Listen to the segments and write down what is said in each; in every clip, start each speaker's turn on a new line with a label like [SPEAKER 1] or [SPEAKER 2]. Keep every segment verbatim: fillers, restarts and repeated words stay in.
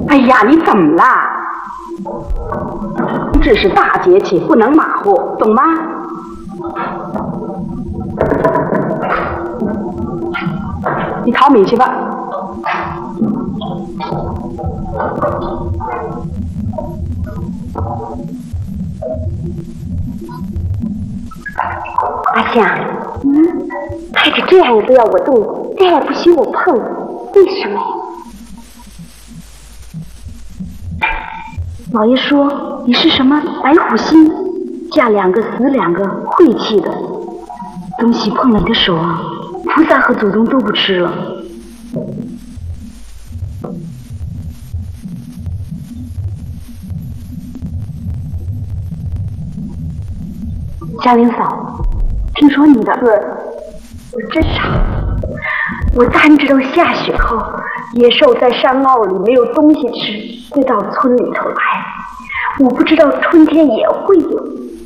[SPEAKER 1] 哎呀，你怎么了？这是大节气，不能马虎，懂吗？你淘米去吧。
[SPEAKER 2] 阿香，嗯，孩子这样也不要我动，这样也不许我碰，为什么呀？老爷说你是什么白虎星，嫁两个死两个，晦气的东西碰了你的手啊，菩萨和祖宗都不吃了。嘉玲嫂，听说你的对，我真傻，我单知道下雪后野兽在山坳里没有东西吃，会到村里头来，我不知道春天也会有。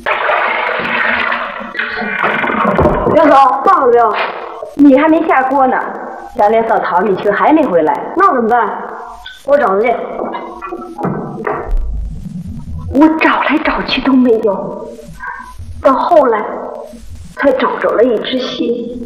[SPEAKER 1] 刘总，不好了，米还没下锅呢，嘉玲嫂淘米去还没回来，
[SPEAKER 2] 那怎么办？我找他去。我找来找去都没有，到后来才找着了一只蟹。